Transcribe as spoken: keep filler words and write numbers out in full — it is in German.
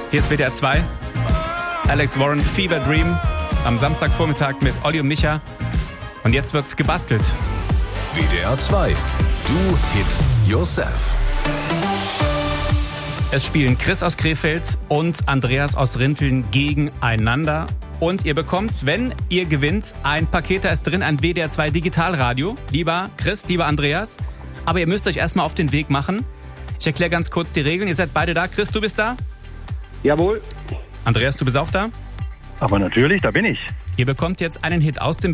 Hier ist W D R zwei. Alex Warren, Fever Dream. Am Samstagvormittag mit Olli und Micha. Und jetzt wird's gebastelt. W D R zwei. Do Hit Yourself. Es spielen Chris aus Krefeld und Andreas aus Rinteln gegeneinander. Und ihr bekommt, wenn ihr gewinnt, ein Paket, da ist drin, ein W D R zwei Digitalradio. Lieber Chris, lieber Andreas. Aber ihr müsst euch erstmal auf den Weg machen. Ich erkläre ganz kurz die Regeln. Ihr seid beide da. Chris, du bist da? Jawohl. Andreas, du bist auch da? Aber natürlich, da bin ich. Ihr bekommt jetzt einen Hit aus dem